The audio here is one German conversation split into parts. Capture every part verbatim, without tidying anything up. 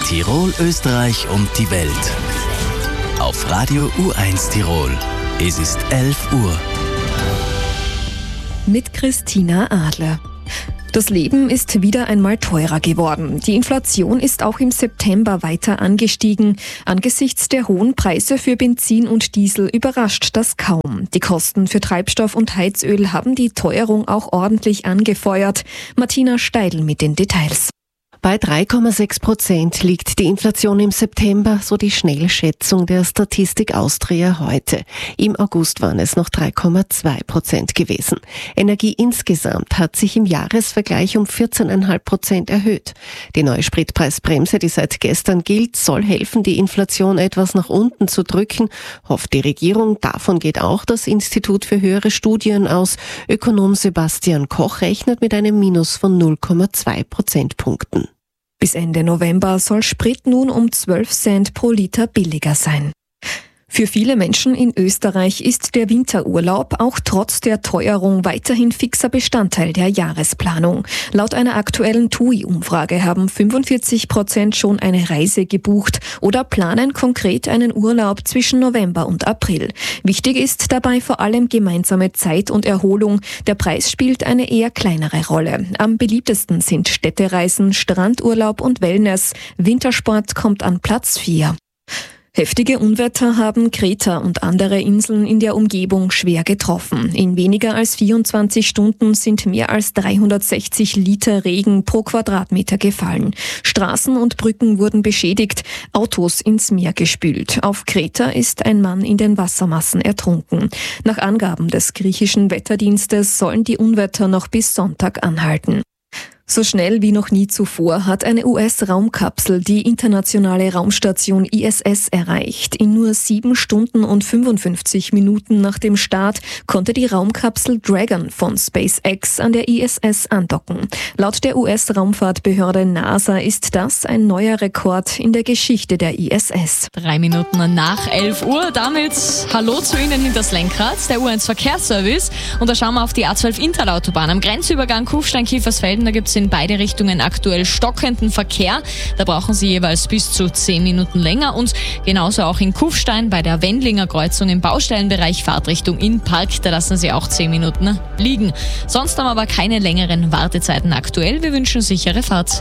Tirol, Österreich und die Welt. Auf Radio U eins Tirol. Es ist elf Uhr. Mit Christina Adler. Das Leben ist wieder einmal teurer geworden. Die Inflation ist auch im September weiter angestiegen. Angesichts der hohen Preise für Benzin und Diesel überrascht das kaum. Die Kosten für Treibstoff und Heizöl haben die Teuerung auch ordentlich angefeuert. Martina Steidl mit den Details. Bei drei Komma sechs Prozent liegt die Inflation im September, so die Schnellschätzung der Statistik Austria heute. Im August waren es noch drei Komma zwei Prozent gewesen. Energie insgesamt hat sich im Jahresvergleich um vierzehn Komma fünf Prozent erhöht. Die neue Spritpreisbremse, die seit gestern gilt, soll helfen, die Inflation etwas nach unten zu drücken, hofft die Regierung. Davon geht auch das Institut für höhere Studien aus. Ökonom Sebastian Koch rechnet mit einem Minus von null Komma zwei Prozentpunkten. Bis Ende November soll Sprit nun um zwölf Cent pro Liter billiger sein. Für viele Menschen in Österreich ist der Winterurlaub auch trotz der Teuerung weiterhin fixer Bestandteil der Jahresplanung. Laut einer aktuellen T U I-Umfrage haben fünfundvierzig Prozent schon eine Reise gebucht oder planen konkret einen Urlaub zwischen November und April. Wichtig ist dabei vor allem gemeinsame Zeit und Erholung. Der Preis spielt eine eher kleinere Rolle. Am beliebtesten sind Städtereisen, Strandurlaub und Wellness. Wintersport kommt an Platz vier. Heftige Unwetter haben Kreta und andere Inseln in der Umgebung schwer getroffen. In weniger als vierundzwanzig Stunden sind mehr als dreihundertsechzig Liter Regen pro Quadratmeter gefallen. Straßen und Brücken wurden beschädigt, Autos ins Meer gespült. Auf Kreta ist ein Mann in den Wassermassen ertrunken. Nach Angaben des griechischen Wetterdienstes sollen die Unwetter noch bis Sonntag anhalten. So schnell wie noch nie zuvor hat eine U S-Raumkapsel die internationale Raumstation I S S erreicht. In nur sieben Stunden und fünfundfünfzig Minuten nach dem Start konnte die Raumkapsel Dragon von SpaceX an der I S S andocken. Laut der U S-Raumfahrtbehörde NASA ist das ein neuer Rekord in der Geschichte der I S S. Drei Minuten nach elf Uhr. Damit Hallo zu Ihnen hinters Lenkrad, der U eins Verkehrsservice. Und da schauen wir auf die A zwölf Interlautobahn. Am Grenzübergang Kufstein-Kiefersfelden, da gibt es in beide Richtungen aktuell stockenden Verkehr. Da brauchen Sie jeweils bis zu zehn Minuten länger. Und genauso auch in Kufstein bei der Wendlinger Kreuzung im Baustellenbereich Fahrtrichtung in Park. Da lassen Sie auch zehn Minuten liegen. Sonst haben wir aber keine längeren Wartezeiten aktuell. Wir wünschen sichere Fahrt.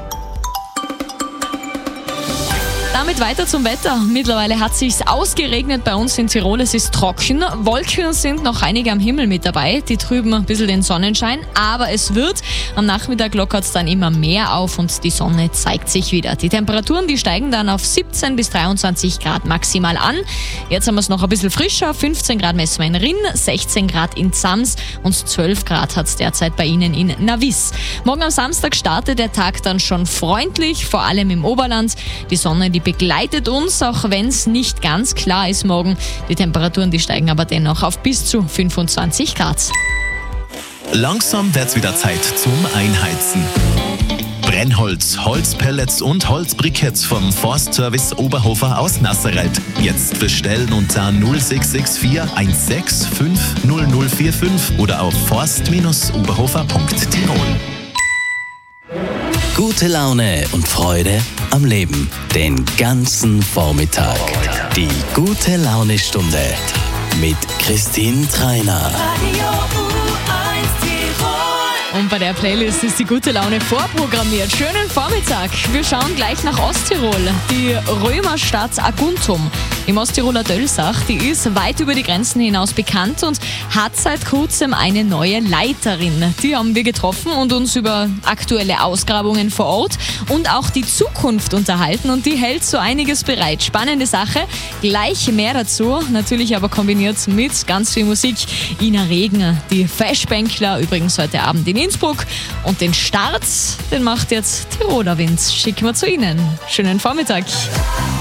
Damit weiter zum Wetter. Mittlerweile hat es sich ausgeregnet bei uns in Tirol. Es ist trocken. Wolken sind noch einige am Himmel mit dabei. Die trüben ein bisschen den Sonnenschein. Aber es wird. Am Nachmittag lockert es dann immer mehr auf und die Sonne zeigt sich wieder. Die Temperaturen, die steigen dann auf siebzehn bis dreiundzwanzig Grad maximal an. Jetzt haben wir es noch ein bisschen frischer. fünfzehn Grad messen wir in Rinn, sechzehn Grad in Zams und zwölf Grad hat es derzeit bei Ihnen in Navis. Morgen am Samstag startet der Tag dann schon freundlich, vor allem im Oberland. Die Sonne, die begleitet uns, auch wenn es nicht ganz klar ist morgen. Die Temperaturen, die steigen aber dennoch auf bis zu fünfundzwanzig Grad. Langsam wird's wieder Zeit zum Einheizen. Brennholz, Holzpellets und Holzbriketts vom Forstservice Oberhofer aus Nasserreit. Jetzt bestellen unter null sechs sechs vier eins sechs fünf null null vier fünf oder auf forst oberhofer punkt tirol. Gute Laune und Freude am Leben. Den ganzen Vormittag. Die Gute Laune Stunde mit Christine Treiner. Und bei der Playlist ist die gute Laune vorprogrammiert. Schönen Vormittag. Wir schauen gleich nach Osttirol. Die Römerstadt Aguntum im Osttiroler Dölsach, die ist weit über die Grenzen hinaus bekannt und hat seit kurzem eine neue Leiterin. Die haben wir getroffen und uns über aktuelle Ausgrabungen vor Ort und auch die Zukunft unterhalten. Und die hält so einiges bereit. Spannende Sache. Gleich mehr dazu. Natürlich aber kombiniert mit ganz viel Musik. Ina Regner, die Feschbänkler, übrigens heute Abend in Innsbruck. Und den Start, den macht jetzt Tiroler Wind. Schicken wir zu Ihnen. Schönen Vormittag.